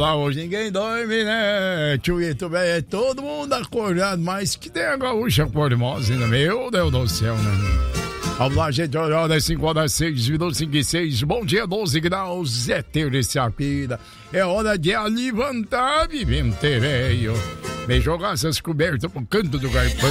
lá, hoje ninguém dorme, né? Tchuito, é todo mundo acordado, mas que tem a gaúcha formosa ainda, meu Deus do céu, né? Vamos lá, gente, olha, 5 horas 6 minutos, 5 e 6, bom dia, 12 graus, é terça vida, é hora de levantar, vivente velho, vem jogar essas cobertas pro canto do garfão.